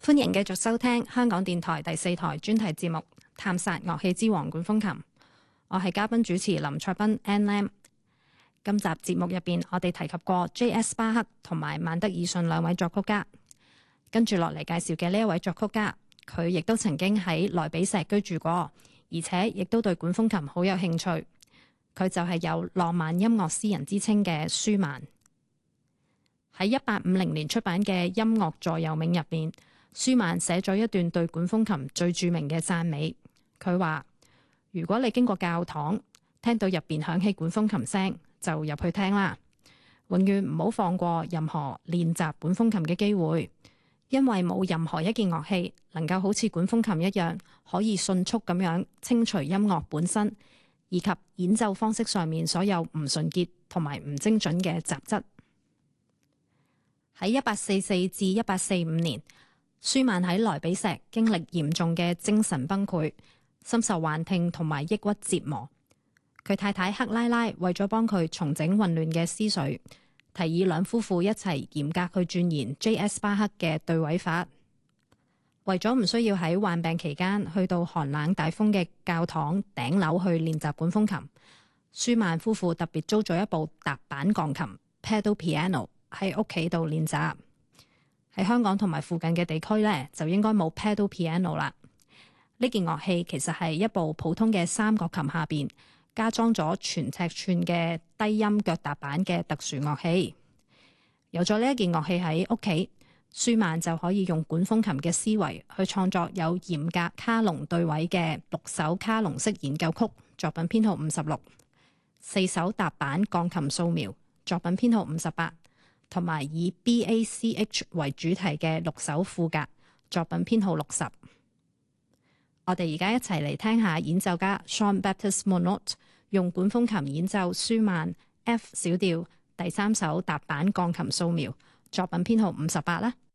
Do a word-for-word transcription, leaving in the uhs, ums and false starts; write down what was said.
歡迎繼續收聽香港電台第四台專題節目《探索樂器之王管風琴》。我係嘉賓主持林卓斌 Ann Lam。今集節目入邊，我哋提及過 J S 巴克同埋曼德爾遜兩位作曲家。跟住落嚟介紹嘅呢一位作曲家，佢亦都曾經喺萊比錫居住過，而且亦都對管風琴好有興趣。佢就係有浪漫音樂詩人之稱嘅舒曼。喺一八五零年出版嘅《音樂座右銘》入邊，舒曼寫咗一段對管風琴最著名嘅讚美。佢話：如果你經過教堂，聽到入邊響起管風琴聲，就入去聽啦。永遠唔好放過任何練習管風琴嘅機會，因為冇任何一件樂器能夠好似管風琴一樣，可以迅速咁樣清除音樂本身以及演奏方式上面所有唔純潔同埋唔精準嘅雜質。喺一八四四至一八四五年，舒曼喺萊比錫經歷嚴重嘅精神崩潰，深受幻聽同埋抑鬱折磨。佢太太克拉拉為咗幫佢重整混亂嘅思緒，提議兩夫婦一齊嚴格去鑽研 J S 巴克嘅對位法。為咗唔需要喺患病期間去到寒冷大風嘅教堂頂樓去練習管風琴，舒曼夫婦特別租咗一部踏板鋼琴 （pedal piano） 喺屋企度練習。喺香港同埋附近嘅地區呢，就應該冇 pedal piano 啦。呢件樂器其實係一部普通嘅三角琴下邊加裝咗全尺寸嘅低音腳踏板嘅特殊樂器。有咗呢一件樂器喺屋企，舒曼就可以用管風琴嘅思維去創作有嚴格卡農對位嘅六首卡農式研究曲，作品編號五十六；四首踏板鋼琴素描，作品編號五十八。同埋以 B A C H 為主題嘅六首賦格，作品編號六十。我哋而家一齊嚟聽下演奏家 Jean Baptiste Monod 用管風琴演奏舒曼 F 小調第三首踏板鋼琴素描，作品編號五十八啦。